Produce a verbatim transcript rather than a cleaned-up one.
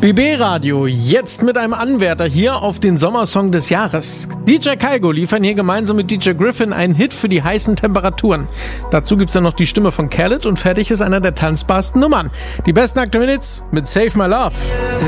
B B-Radio, jetzt mit einem Anwärter hier auf den Sommersong des Jahres. D J Kaigo liefern hier gemeinsam mit D J Griffin einen Hit für die heißen Temperaturen. Dazu gibt's dann noch die Stimme von Khaled und fertig ist einer der tanzbarsten Nummern. Die besten aktuellen Hits mit Save My Love.